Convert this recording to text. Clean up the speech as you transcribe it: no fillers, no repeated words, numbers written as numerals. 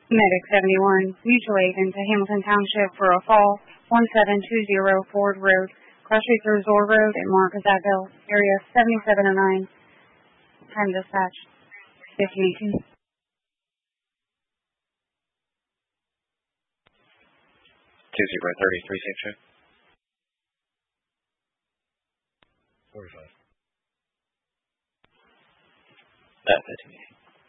Medic 71, mutual aid into Hamilton Township for a fall, 1720 Ford Road, crossing through Zor Road and Marcusville, area 7709. Time dispatch, 1518. 2033 section. 45. That's it.